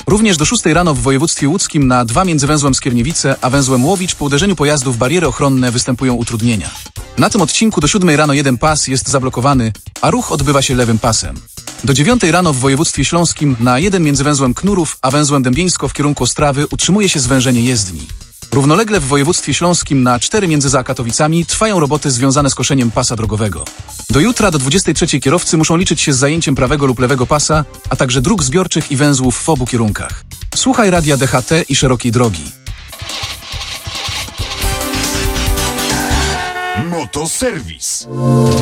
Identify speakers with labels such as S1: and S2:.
S1: Również do 6 rano w województwie łódzkim na 2 między węzłem Skierniewice a węzłem Łowicz po uderzeniu pojazdów bariery ochronne występują utrudnienia. Na tym odcinku do 7 rano jeden pas jest zablokowany, a ruch odbywa się lewym pasem. Do 9 rano w województwie śląskim na 1 między węzłem Knurów a węzłem Dębieńsko w kierunku Ostrawy utrzymuje się zwężenie jezdni. Równolegle w województwie śląskim na 4 między Katowicami trwają roboty związane z koszeniem pasa drogowego. Do jutra do 23 kierowcy muszą liczyć się z zajęciem prawego lub lewego pasa, a także dróg zbiorczych i węzłów w obu kierunkach. Słuchaj radia DHT i szerokiej drogi.
S2: Motoserwis.